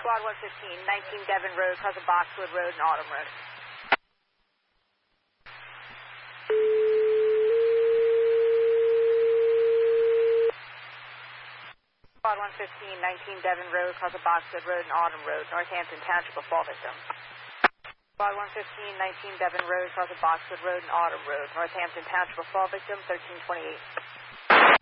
Squad 115, 19 Devon Road, across of Boxwood Road and Autumn Road. Squad 115, 19 Devon Road, across of Boxwood Road and Autumn Road, Northampton Township, a fall victim. Squad 115, 19 Devon Road, across of Boxwood Road and Autumn Road, Northampton Township, a fall victim, 1328.